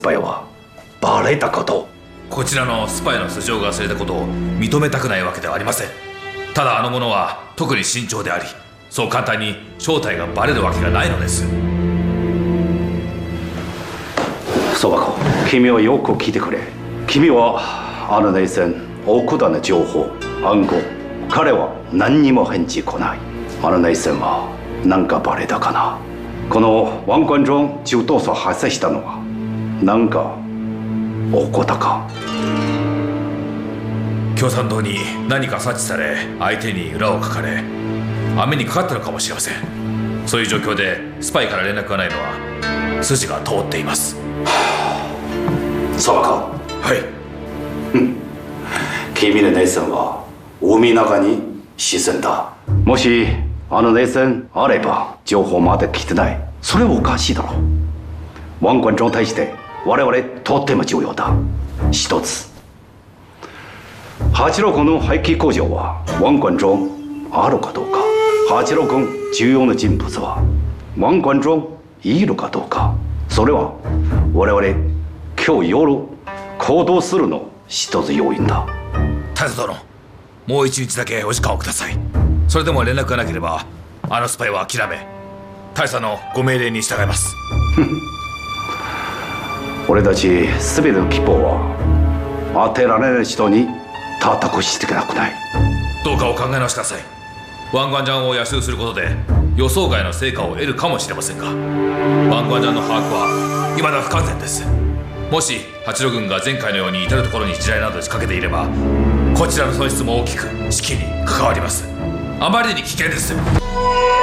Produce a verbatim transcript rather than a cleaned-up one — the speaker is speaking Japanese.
パイはバレたこと。 こちらのスパイの素性が知れたことを認めたくないわけではありません。ただあの者は特に慎重であり、そう簡単に正体がバレるわけがないのです。 そば子、君はよく聞いてくれ。君はあの内戦奥田の情報暗号、彼は何にも返事来ない。あの内戦は何かバレたかな。この王冠中中闘争発生したのは何か起こったか。 共産党に何か察知され、相手に裏をかかれ、網にかかったのかもしれません。そういう状況でスパイから連絡がないのは筋が通っています。 そば子、 はい。 君の内戦は海の中に沈んだ。もしあの内戦あれば情報まで来てない。それはおかしいだろう。王冠中に対して我々とっても重要だ。一つ、八郎君の廃棄工場は王冠中あるかどうか。八郎君重要な人物は王冠中いるかどうか。それは我々今日夜行動するの一つ要因だ。 太蔵殿、もう一日だけお時間をください。それでも連絡がなければあのスパイは諦め、大佐のご命令に従います。 俺たち全ての希望は当てられない人に叩くしていけなくない。 どうかお考え直しください。ワンガンジャンを安くすることで予想外の成果を得るかもしれませんが、ワンガンジャンの把握は未だ不完全です。もし八路軍が前回のように至る所に地雷など仕掛けていれば、こちらの損失も大きく士気に関わります。あまりに危険です。